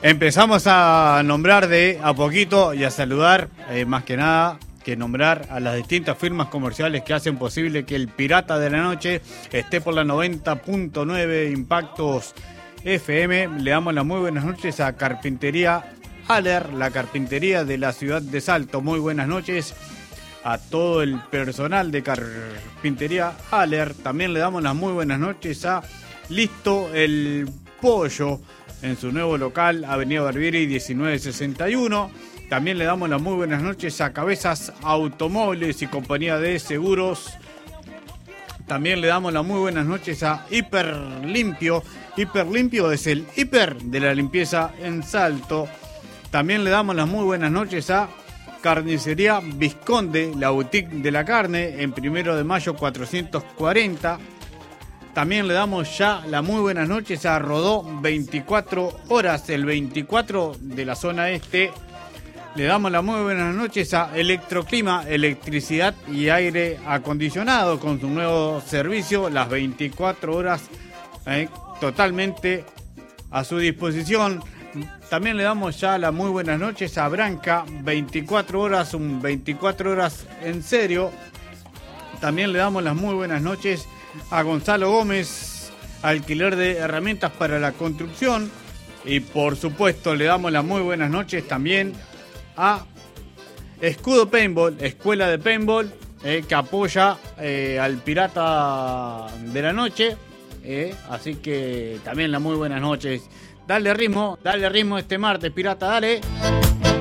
Empezamos a nombrar de a poquito y a saludar, más que nada, que nombrar a las distintas firmas comerciales que hacen posible que el Pirata de la Noche esté por la 90.9 Impactos FM. Le damos las muy buenas noches a Carpintería Aller, la carpintería de la ciudad de Salto. Muy buenas noches a todo el personal de Carpintería Aller. También le damos las muy buenas noches a Listo el Pollo en su nuevo local, Avenida Barbieri 1961. También le damos las muy buenas noches a Cabezas Automóviles y Compañía de Seguros. También le damos las muy buenas noches a Hiper Limpio. Hiper Limpio es el hiper de la limpieza en Salto. También le damos las muy buenas noches a Carnicería Visconde, la boutique de la carne, en 1 de Mayo 440. También le damos ya las muy buenas noches a Rodó 24 horas, el 24 de la zona este. Le damos las muy buenas noches a Electroclima, electricidad y aire acondicionado, con su nuevo servicio, las 24 horas totalmente a su disposición. También le damos ya las muy buenas noches a Branca, 24 horas, un 24 horas en serio. También le damos las muy buenas noches a Gonzalo Gómez, alquiler de herramientas para la construcción. Y por supuesto le damos las muy buenas noches también a Escudo Paintball, escuela de paintball, que apoya al Pirata de la Noche. Así que también las muy buenas noches. Dale ritmo este martes, Pirata, dale.